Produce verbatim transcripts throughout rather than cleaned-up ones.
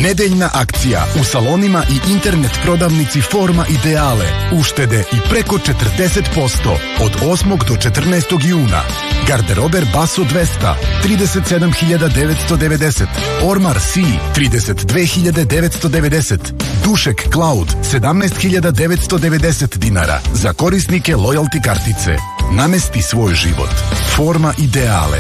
Nedeljna akcija u salonima i internet prodavnici Forma Ideale. Uštede i preko četrdeset posto od osmog do četrnaestog juna. Garderober Basso dvesta, trideset sedam hiljada devetsto devedeset. Ormar C, trideset dve hiljade devetsto devedeset. Dušek Cloud, sedamnaest hiljada devetsto devedeset dinara. Za korisnike loyalty kartice. Namesti svoj život. Forma Ideale.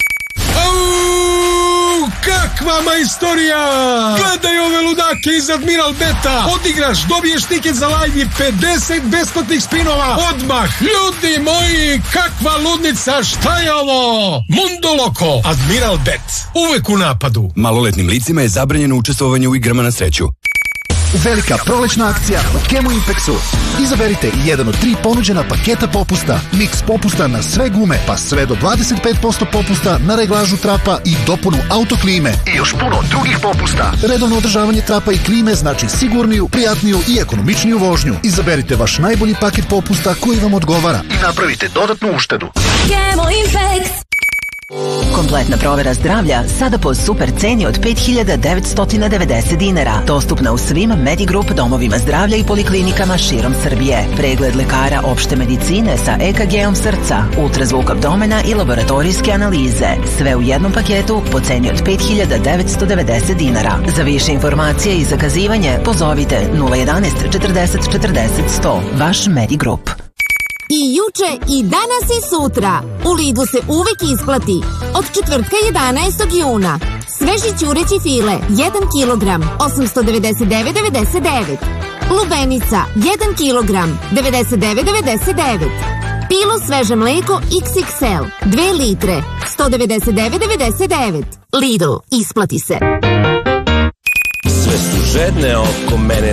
Kakva majstorija! Gledaj ove ludake iz Admiral Beta! Odigraš, dobiješ tiket za live i pedeset besplatnih spinova odmah! Ljudi moji, kakva ludnica, šta je ovo? Mundo Loco, Admiral Bet, uvek u napadu. Maloletnim licima je zabranjeno učestvovanje u igrama na sreću. Velika prolećna akcija od Chemo-Impexu. Izaberite jedan od tri ponuđena paketa popusta. Miks popusta na sve gume, pa sve do dvadeset pet posto popusta na reglažu trapa i dopunu autoklime. I još puno drugih popusta. Redovno održavanje trapa i klime znači sigurniju, prijatniju i ekonomičniju vožnju. Izaberite vaš najbolji paket popusta koji vam odgovara i napravite dodatnu uštedu. Chemo-Impex. Kompletna provera zdravlja sada po super ceni od pet hiljada devetsto devedeset dinara. Dostupna u svim Medigrup domovima zdravlja i poliklinikama širom Srbije. Pregled lekara opšte medicine sa E K G-om srca, ultrazvuk abdomena i laboratorijske analize. Sve u jednom paketu po ceni od pet hiljada devetsto devedeset dinara. Za više informacije i zakazivanje pozovite nula jedanaest četrdeset četrdeset sto. Vaš Medigrup. I juče, i danas i sutra. U Lidlu se uvek isplati. Od četvrtka jedanaestog juna. Sveži ćureći file, jedan kilogram, osamsto devedeset devet devedeset devet. Lubenica, jedan kilogram, devedeset devet devedeset devet. Pilo sveže mleko iks iks el, dve litre, sto devedeset devet devedeset devet. Lidl, isplati se. Sve su žedne oko mene,